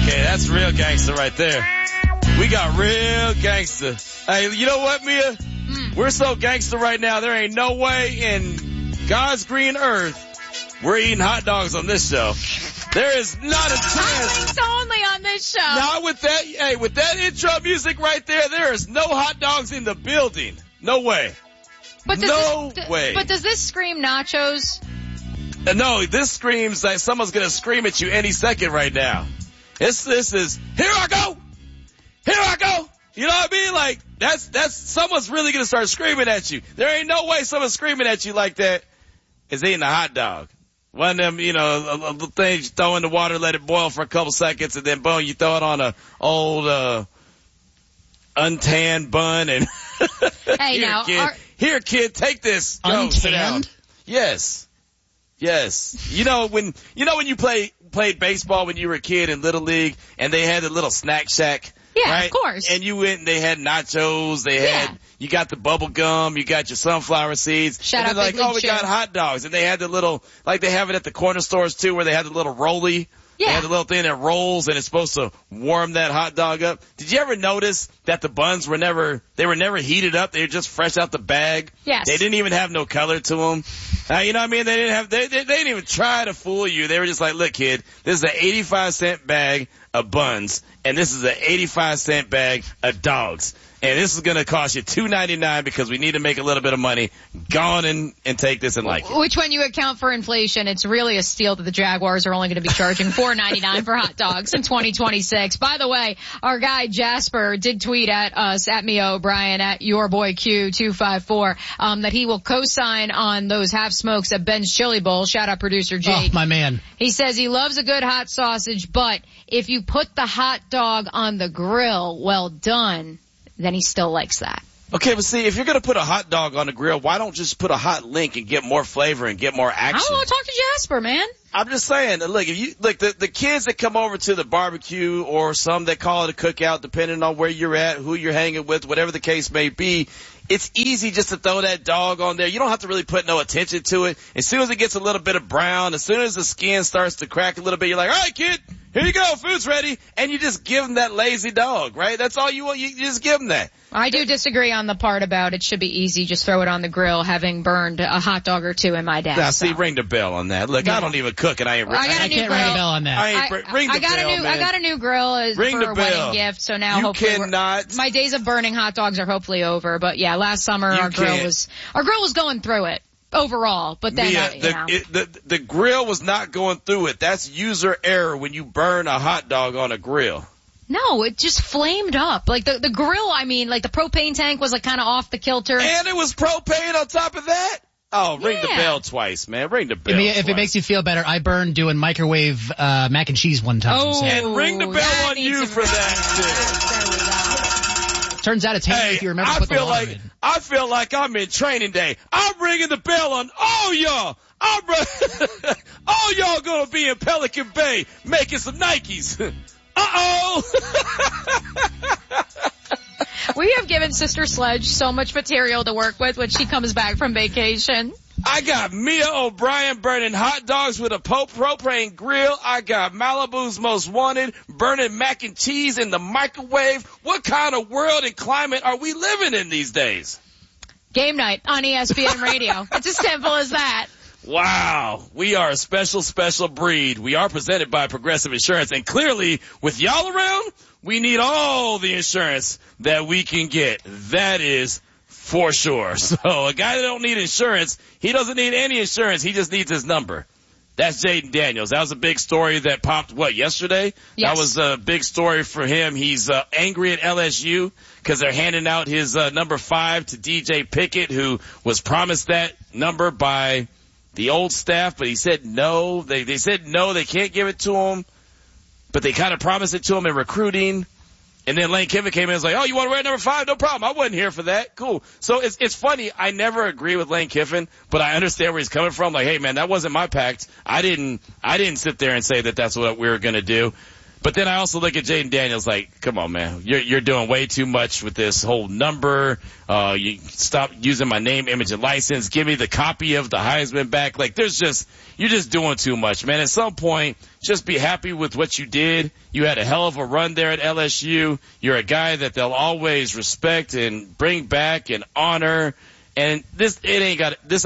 Okay, that's real gangster right there. We got real gangster. Hey, you know what, Mia? We're so gangster right now, there ain't no way in God's green earth we're eating hot dogs on this show. There is not a chance. It's only on this show. Now with that intro music right there is no hot dogs in the building. No way. But No way. But does this scream nachos? No, this screams like someone's gonna scream at you any second right now. This is, here I go! Here I go! You know what I mean? Like, that's, someone's really gonna start screaming at you. There ain't no way someone screaming at you like that is eating a hot dog. One of them, a thing you throw in the water, let it boil for a couple seconds, and then boom, you throw it on a old, untanned bun and, Hey, here, now, kid. Here, kid, take this. Go, sit down. Untanned? Yes. You know when you played baseball when you were a kid in Little League and they had the little snack shack? Yeah, right? of course. And you went and they had nachos, you got the bubble gum, you got your sunflower seeds. Shout and out they're Big like, League we Chew. got hot dogs. And they had the little, like they have it at the corner stores too, where they have the little rolly. Yeah. They had the little thing that rolls and it's supposed to warm that hot dog up. Did you ever notice that the buns were never heated up? They were just fresh out the bag. Yes. They didn't even have no color to them. You know what I mean? They didn't even try to fool you. They were just like, look, kid, this is an 85-cent bag of buns, and this is an 85-cent bag of dogs. And this is going to cost you $2.99 because we need to make a little bit of money. Go on and take this and like it. Which, when you account for inflation, it's really a steal that the Jaguars are only going to be charging $4.99 for hot dogs in 2026. By the way, our guy Jasper did tweet at us, at me O'Brien, at yourboyq254, that he will co-sign on those half smokes at Ben's Chili Bowl. Shout out producer Jake. Oh, my man. He says he loves a good hot sausage, but if you put the hot dog on the grill, well done, then he still likes that. Okay, but see, if you're going to put a hot dog on the grill, why don't just put a hot link and get more flavor and get more action? I want to talk to Jasper, man. I'm just saying, look, if you look, the kids that come over to the barbecue or some that call it a cookout, depending on where you're at, who you're hanging with, whatever the case may be, it's easy just to throw that dog on there. You don't have to really put no attention to it. As soon as it gets a little bit of brown, as soon as the skin starts to crack a little bit, you're like, all right, kid, here you go, food's ready. And you just give them that lazy dog, right? That's all you want. You just give them that. I do disagree on the part about it should be easy, just throw it on the grill, having burned a hot dog or two in my day. Now, see, ring the bell on that. Look, I don't even cook, and I got a new Can't ring grill. a bell on that. Ring the bell, man. I got a new grill Ring for the a bell. wedding gift, so now You hopefully cannot. my days of burning hot dogs are hopefully over. But yeah, last summer our grill was going through it overall, but then the grill was not going through it. That's user error when you burn a hot dog on a grill. No, it just flamed up. Like the grill, I mean, like the propane tank was like kind of off the kilter. And it was propane on top of that? Oh, ring the bell twice, man. Ring the bell If it makes you feel better, I burned doing microwave mac and cheese one time. Oh, and ring the bell on you for that, too. Turns out it's handy if you remember to put the water in. I feel like I'm in training day. I'm ringing the bell on all y'all. All y'all gonna be in Pelican Bay making some Nikes. Uh-oh! We have given Sister Sledge so much material to work with when she comes back from vacation. I got Mia O'Brien burning hot dogs with a propane grill. I got Malibu's Most Wanted burning mac and cheese in the microwave. What kind of world and climate are we living in these days? Game night on ESPN Radio. It's as simple as that. Wow, we are a special, special breed. We are presented by Progressive Insurance, and clearly, with y'all around, we need all the insurance that we can get. That is for sure. So a guy that don't need insurance, he doesn't need any insurance. He just needs his number. That's Jaden Daniels. That was a big story that popped, yesterday? Yes. That was a big story for him. He's angry at LSU because they're handing out his number 5 to DJ Pickett, who was promised that number by the old staff, but he said no. They said no, they can't give it to him, but they kind of promised it to him in recruiting. And then Lane Kiffin came in and was like, oh, you want to wear number 5? No problem. I wasn't here for that. Cool. So it's funny. I never agree with Lane Kiffin, but I understand where he's coming from. Like, hey, man, that wasn't my pact. I didn't sit there and say that that's what we were going to do. But then I also look at Jaden Daniels like, come on, man, you're doing way too much with this whole number. You stop using my name, image, and license. Give me the copy of the Heisman back. Like, you're just doing too much, man. At some point, just be happy with what you did. You had a hell of a run there at LSU. You're a guy that they'll always respect and bring back and honor. And this ain't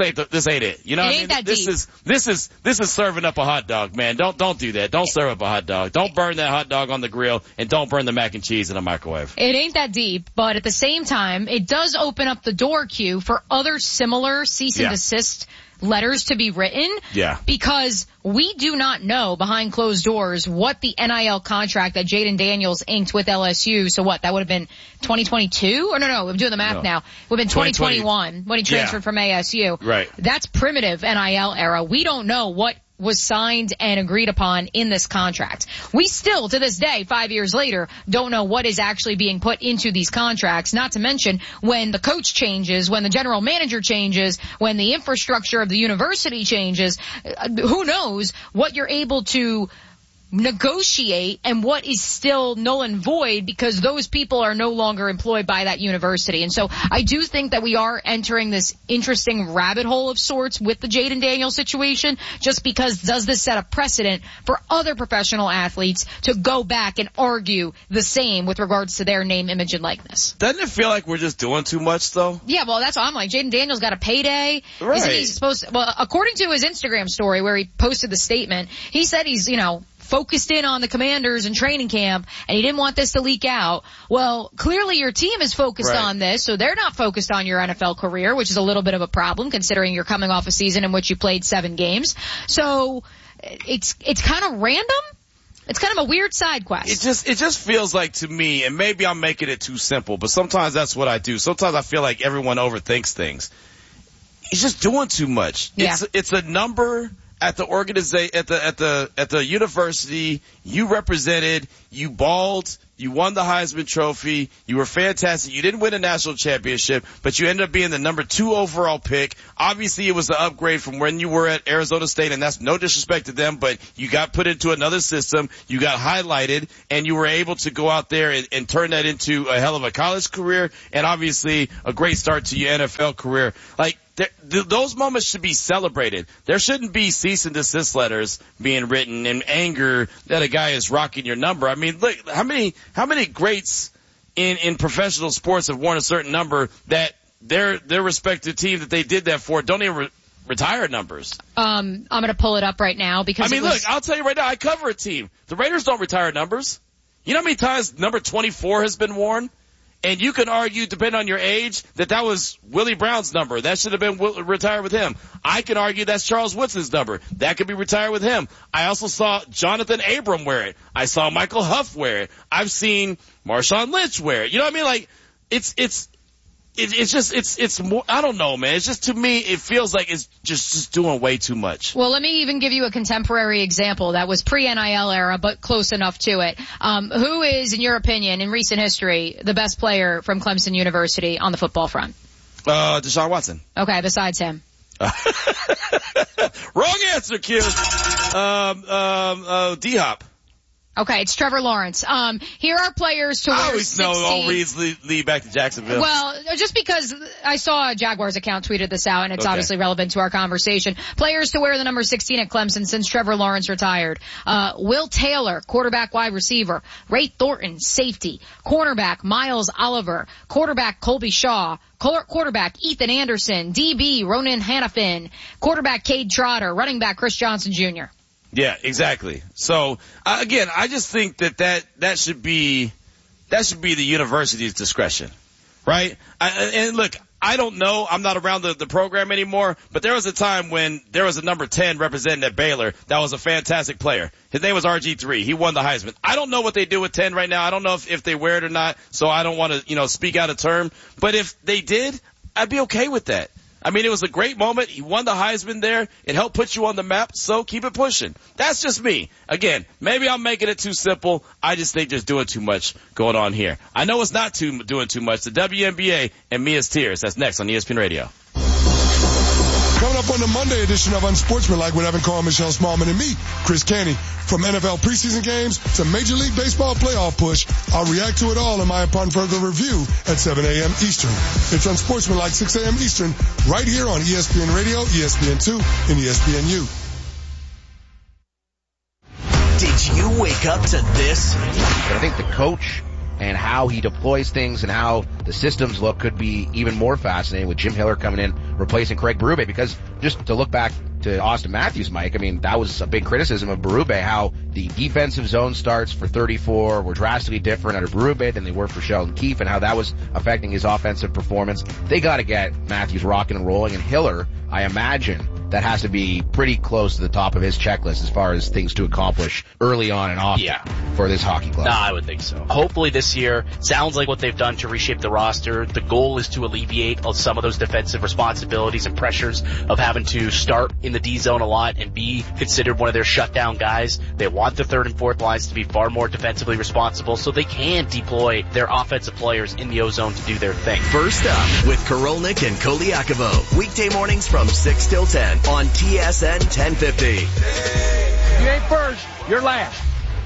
it. You know what I mean? This is serving up a hot dog, man. Don't do that. Don't serve up a hot dog. Don't burn that hot dog on the grill, and don't burn the mac and cheese in a microwave. It ain't that deep, but at the same time, it does open up the door, Q, for other similar cease and desist letters to be written. Yeah. Because we do not know behind closed doors what the NIL contract that Jaden Daniels inked with LSU. So what? That would have been 2022? Or no, I'm doing the math now. It would have been 2021 when he transferred from ASU. Right. That's primitive NIL era. We don't know what was signed and agreed upon in this contract. We still, to this day, 5 years later, don't know what is actually being put into these contracts, not to mention when the coach changes, when the general manager changes, when the infrastructure of the university changes. Who knows what you're able to negotiate and what is still null and void because those people are no longer employed by that university. And so I do think that we are entering this interesting rabbit hole of sorts with the Jaden Daniels situation, just because does this set a precedent for other professional athletes to go back and argue the same with regards to their name, image, and likeness? Doesn't it feel like we're just doing too much, though? Yeah, well, that's what I'm like. Jaden Daniels got a payday. Right. Isn't he supposed to, well, according to his Instagram story where he posted the statement, he said he's, focused in on the Commanders and training camp, and he didn't want this to leak out. Well, clearly your team is focused on this, so they're not focused on your NFL career, which is a little bit of a problem considering you're coming off a season in which you played 7 games. So it's kind of random. It's kind of a weird side quest. It just feels like to me, and maybe I'm making it too simple, but sometimes that's what I do. Sometimes I feel like everyone overthinks things. He's just doing too much. Yeah. It's a number at the organization, at the university. You represented, you balled, you won the Heisman Trophy, you were fantastic. You didn't win a national championship, but you ended up being the number 2 overall pick. Obviously, it was an upgrade from when you were at Arizona State, and that's no disrespect to them, but you got put into another system, you got highlighted, and you were able to go out there and turn that into a hell of a college career, and obviously a great start to your NFL career. Like, those moments should be celebrated. There shouldn't be cease and desist letters being written in anger that a guy is rocking your number. I mean, look, how many greats in professional sports have worn a certain number that their respective team that they did that for don't even retire numbers? I'm going to pull it up right now because look, I'll tell you right now, I cover a team. The Raiders don't retire numbers. You know how many times number 24 has been worn? And you can argue, depending on your age, that was Willie Brown's number. That should have been retired with him. I can argue that's Charles Woodson's number. That could be retired with him. I also saw Jonathan Abram wear it. I saw Michael Huff wear it. I've seen Marshawn Lynch wear it. You know what I mean? Like, it's more, I don't know, man. It's just, to me, it feels like it's just doing way too much. Well, let me even give you a contemporary example that was pre-NIL era, but close enough to it. Who is, in your opinion, in recent history, the best player from Clemson University on the football front? Deshaun Watson. Okay, besides him. Wrong answer, Q. D-Hop. Okay, it's Trevor Lawrence. Here are players to I wear always 16. know all reads lead back to Jacksonville. Well, just because I saw a Jaguars account tweeted this out, and it's obviously relevant to our conversation. Players to wear the number 16 at Clemson since Trevor Lawrence retired. Will Taylor, quarterback wide receiver. Ray Thornton, safety. Cornerback Miles Oliver. Quarterback Colby Shaw. Quarterback Ethan Anderson. DB Ronan Hannafin. Quarterback Cade Trotter. Running back Chris Johnson Jr. Yeah, exactly. So, again, I just think that should be the university's discretion, right? And look, I don't know. I'm not around the program anymore, but there was a time when there was a number 10 representing at Baylor that was a fantastic player. His name was RG3. He won the Heisman. I don't know what they do with 10 right now. I don't know if they wear it or not, so I don't want to, speak out of term. But if they did, I'd be okay with that. I mean, it was a great moment. He won the Heisman there. It helped put you on the map, so keep it pushing. That's just me. Again, maybe I'm making it too simple. I just think there's doing too much going on here. I know it's not doing too much. The WNBA and Mia's Tears. That's next on ESPN Radio. Coming up on the Monday edition of Unsportsmanlike with Evan Carr, Michelle Smallman, and me, Chris Canty. From NFL preseason games to Major League Baseball playoff push, I'll react to it all in my Upon Further Review at 7 a.m. Eastern. It's Unsportsmanlike 6 a.m. Eastern, right here on ESPN Radio, ESPN2, and ESPNU. Did you wake up to this? But I think the coach and how he deploys things and how the systems look could be even more fascinating with Jim Hiller coming in, replacing Craig Berube. Because just to look back to Austin Matthews, Mike, I mean, that was a big criticism of Berube, how the defensive zone starts for 34 were drastically different under Berube than they were for Sheldon Keefe, and how that was affecting his offensive performance. They got to get Matthews rocking and rolling, and Hiller, I imagine, that has to be pretty close to the top of his checklist as far as things to accomplish early on and often for this hockey club. No, I would think so. Hopefully this year, sounds like what they've done to reshape the roster. The goal is to alleviate some of those defensive responsibilities and pressures of having to start in the D zone a lot and be considered one of their shutdown guys. They want the third and fourth lines to be far more defensively responsible so they can deploy their offensive players in the O-zone to do their thing. First up with Korolnik and Koliakovo. Weekday mornings from 6 till 10 on TSN 1050. You ain't first, you're last.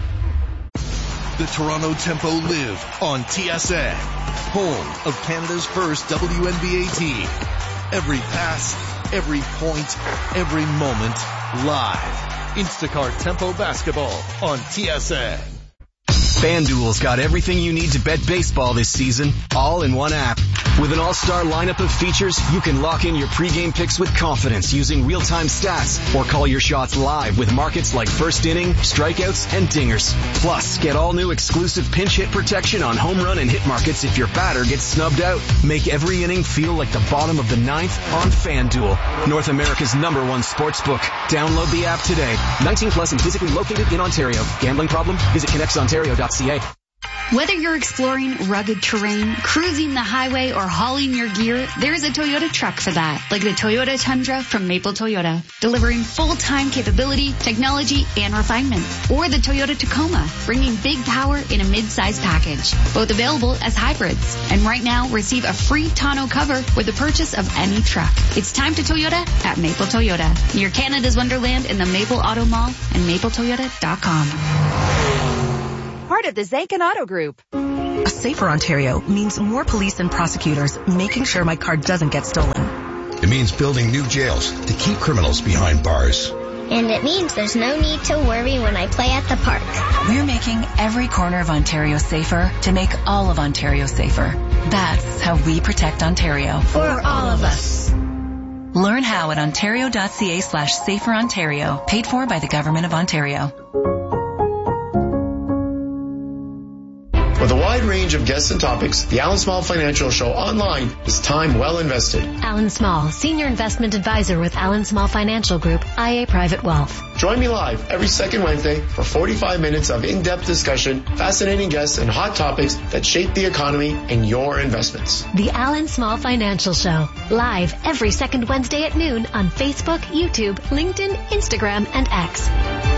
The Toronto Tempo live on TSN, home of Canada's first WNBA team. Every pass, every point, every moment, live. Instacart Tempo Basketball on TSN. FanDuel's got everything you need to bet baseball this season, all in one app. With an all-star lineup of features, you can lock in your pregame picks with confidence using real-time stats, or call your shots live with markets like first inning, strikeouts, and dingers. Plus, get all new exclusive pinch hit protection on home run and hit markets if your batter gets snubbed out. Make every inning feel like the bottom of the ninth on FanDuel, North America's #1 sportsbook. Download the app today. 19 plus and physically located in Ontario. Gambling problem? Visit connectsontario.ca. Whether you're exploring rugged terrain, cruising the highway, or hauling your gear, there's a Toyota truck for that. Like the Toyota Tundra from Maple Toyota, delivering full-time capability, technology, and refinement. Or the Toyota Tacoma, bringing big power in a mid-size package. Both available as hybrids. And right now, receive a free tonneau cover with the purchase of any truck. It's time to Toyota at Maple Toyota, near Canada's Wonderland in the Maple Auto Mall and mapletoyota.com. Part of the Zankin Auto Group. A safer Ontario means more police and prosecutors making sure my car doesn't get stolen. It means building new jails to keep criminals behind bars. And it means there's no need to worry when I play at the park. We're making every corner of Ontario safer to make all of Ontario safer. That's how we protect Ontario. For all of us. Learn how at ontario.ca/saferontario. Paid for by the Government of Ontario. With a wide range of guests and topics, the Alan Small Financial Show online is time well invested. Alan Small, Senior Investment Advisor with Alan Small Financial Group, IA Private Wealth. Join me live every second Wednesday for 45 minutes of in-depth discussion, fascinating guests, and hot topics that shape the economy and your investments. The Alan Small Financial Show, live every second Wednesday at noon on Facebook, YouTube, LinkedIn, Instagram, and X.